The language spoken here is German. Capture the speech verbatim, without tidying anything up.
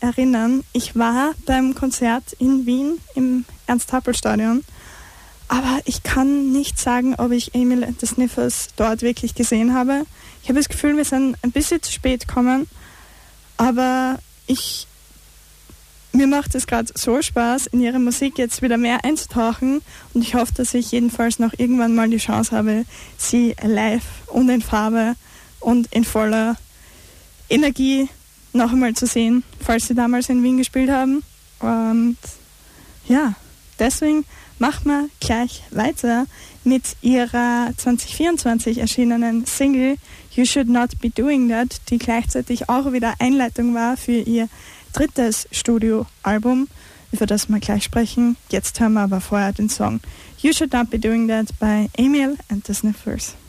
erinnern. Ich war beim Konzert in Wien im Ernst-Happel-Stadion, aber ich kann nicht sagen, ob ich Emil and the Sniffers dort wirklich gesehen habe. Ich habe das Gefühl, wir sind ein bisschen zu spät gekommen, aber ich, mir macht es gerade so Spaß, in ihre Musik jetzt wieder mehr einzutauchen, und ich hoffe, dass ich jedenfalls noch irgendwann mal die Chance habe, sie live und in Farbe und in voller Energie noch einmal zu sehen, falls sie damals in Wien gespielt haben. Und ja, deswegen machen wir gleich weiter mit ihrer zwanzig vierundzwanzig erschienenen Single You Should Not Be Doing That, die gleichzeitig auch wieder Einleitung war für ihr drittes Studioalbum, über das wir gleich sprechen. Jetzt hören wir aber vorher den Song You Should Not Be Doing That bei Emil and the Sniffers.